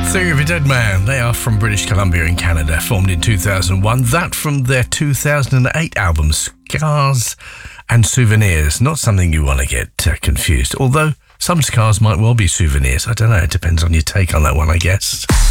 Theory of a Dead Man. They are from British Columbia in Canada, formed in 2001. That from their 2008 album, Scars and Souvenirs. Not something you want to get confused, although some scars might well be souvenirs. I don't know, it depends on your take on that one, I guess.